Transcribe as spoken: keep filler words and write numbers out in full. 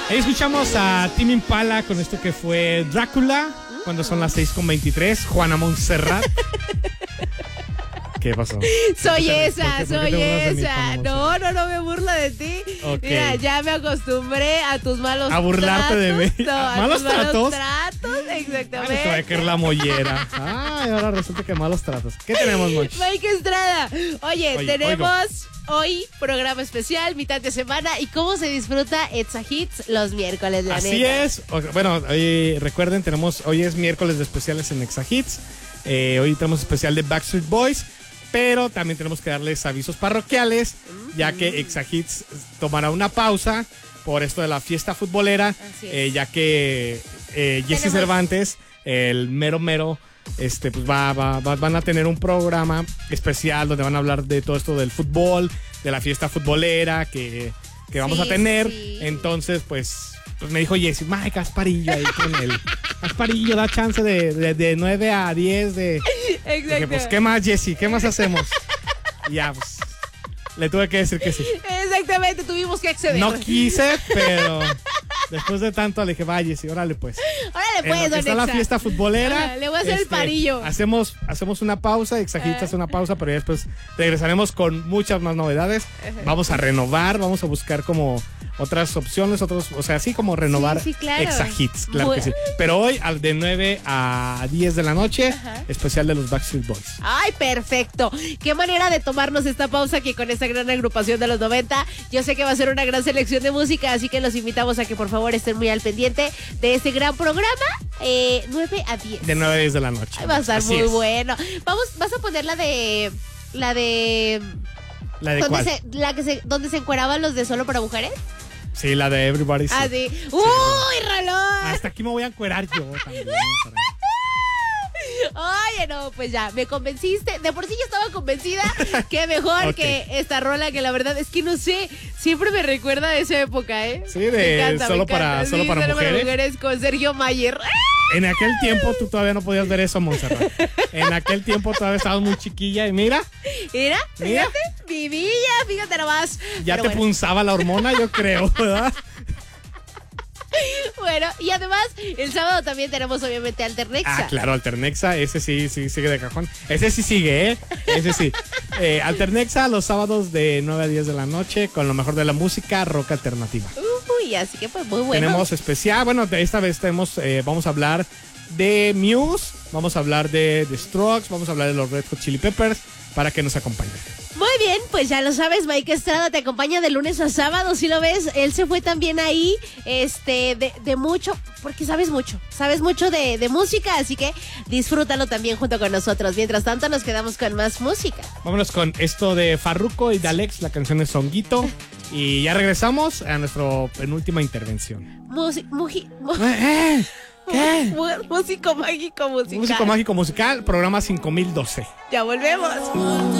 Ahí escuchamos a Tame Impala con esto que fue Drácula, cuando son las seis con veintitrés. Juana Montserrat. ¿Qué pasó? Soy esa, ¿Por qué- por qué soy te burlas de mí, esa. Juana No, Montserrat? no, no me burlo de ti. Ok. Mira, ya me acostumbré a tus malos A burlarte tratos. de mí. No, ¿A a malos tus malos tratos? tratos, Ay, exactamente. se va a caer la mollera. Ay, ahora resulta que malos tratos. ¿Qué tenemos, Monch? Mike Estrada. Oye, Oye, tenemos hoy programa especial, mitad de semana. ¿Y cómo se disfruta Exa Hits los miércoles, la Así neta? es. O- Bueno, hoy, recuerden, tenemos hoy es miércoles de especiales en Exa Hits. Eh, hoy tenemos especial de Backstreet Boys. Pero también tenemos que darles avisos parroquiales, ya que Exa Hits tomará una pausa por esto de la fiesta futbolera, Así es. eh, ya que eh, Jesse Tenemos- Cervantes, el mero mero, este, pues va, va- va- van a tener un programa especial donde van a hablar de todo esto del fútbol, de la fiesta futbolera que, que vamos Sí, a tener. sí. Entonces, pues, pues me dijo Jesse, Mike, Gasparillo ahí con él. Gasparillo, da chance de, de, de nueve a diez de... Exacto. Dije, pues, ¿qué más, Jessy? ¿Qué más hacemos? Y ya, pues, le tuve que decir que sí. Exactamente, tuvimos que acceder. No quise, pero después de tanto le dije, vaya, Jessy, órale, pues. Órale, En pues, lo que don está la Exa. fiesta futbolera. Ajá, le voy a hacer el parillo. Hacemos, hacemos una pausa, Exagita hace una pausa, pero ya después regresaremos con muchas más novedades. Vamos a renovar, vamos a buscar como otras opciones, otros, o sea, así como renovar Sí, sí, claro. Exahits, claro que Bu- sí. Pero hoy, al de nueve a diez de la noche, Ajá. especial de los Backstreet Boys. Ay, perfecto. Qué manera de tomarnos esta pausa que con esta gran agrupación de los noventa. Yo sé que va a ser una gran selección de música, así que los invitamos a que por favor estén muy al pendiente de este gran programa. Eh, nueve a diez. De nueve a diez de la noche. Ay, va a estar Así muy es. bueno. Vamos, vas a poner la de. La de. ¿La de ¿Dónde cuál? se, la que se, donde se encueraban los de Solo para Mujeres? Sí, la de Everybody. Sí. Ah, sí. ¡Uy, rolón! Hasta aquí me voy a encuerar yo también. para- Oye, no, pues ya, me convenciste. De por sí yo estaba convencida. Qué mejor Ok. que esta rola, que la verdad es que no sé, siempre me recuerda a esa época, ¿eh? Sí, de Me encanta, me Solo para- encanta. Solo Sí, para Mujeres. con Sergio Mayer. En aquel tiempo tú todavía no podías ver eso, Montserrat. En aquel tiempo todavía estabas muy chiquilla y mira, Mira, Mira. fíjate, vivía, fíjate nomás. ya Pero te bueno. punzaba la hormona, yo creo, ¿verdad? Bueno, y además, el sábado también tenemos obviamente Alternexa. Ah, claro, Alternexa, ese sí, sí sigue de cajón. Ese sí sigue, ¿eh? Ese sí. Eh, Alternexa los sábados de nueve a diez de la noche con lo mejor de la música rock alternativa. Uy, así que pues muy bueno. Tenemos especial, bueno, de esta vez tenemos, eh, vamos a hablar de Muse, vamos a hablar de The Strokes, vamos a hablar de los Red Hot Chili Peppers para que nos acompañen. Muy bien, pues ya lo sabes, Mike Estrada te acompaña de lunes a sábado, si lo ves, él se fue también ahí, este, de, de mucho, porque sabes mucho, sabes mucho de, de música, así que disfrútalo también junto con nosotros. Mientras tanto, nos quedamos con más música. Vámonos con esto de Farruko y de Alex, la canción es Songuito, y ya regresamos a nuestra penúltima intervención. Musi, muji, mu- Eh, ¿Qué? mu- músico mágico musical. Músico Mágico Musical, programa cinco mil doce. Ya volvemos.